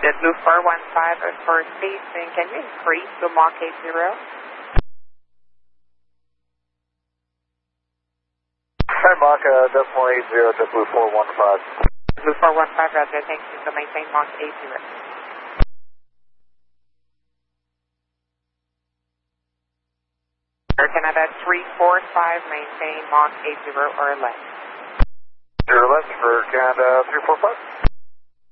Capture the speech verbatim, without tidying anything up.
JetBlue four one five for spacing, can you increase to Mach eight zero? Hi, Mach, uh, decimal eight zero, JetBlue four one five. JetBlue four one five, roger, thank you, so maintain Mach eight zero. Air Canada three four five, maintain Mach eight zero or less. Zero less for Canada three four five.